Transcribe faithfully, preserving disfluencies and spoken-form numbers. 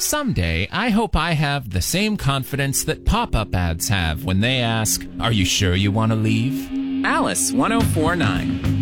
Someday, I hope I have the same confidence that pop-up ads have when they ask, "Are you sure you want to leave?" Alice one oh four point nine.